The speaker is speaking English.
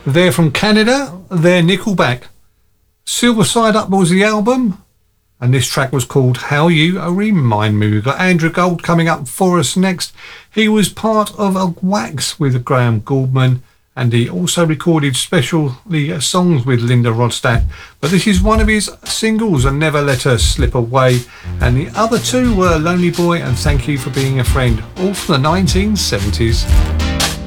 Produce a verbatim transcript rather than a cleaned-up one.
They're from Canada. They're Nickelback. Silver Side Up was the album, and this track was called How You Remind Me. We've got Andrew Gold coming up for us next. He was part of a Wax with Graham Gouldman, and he also recorded specially songs with Linda Ronstadt. But this is one of his singles, and Never Let Her Slip Away. And the other two were Lonely Boy and Thank You for Being a Friend, all from the nineteen seventies.